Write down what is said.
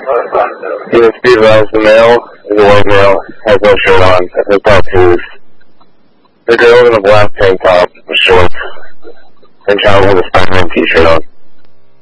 Yeah, Steve Wells, the male is a white male, has no shirt on, no tattoos. The girl in a black tank top with shorts, and child with a Spider-Man t-shirt on.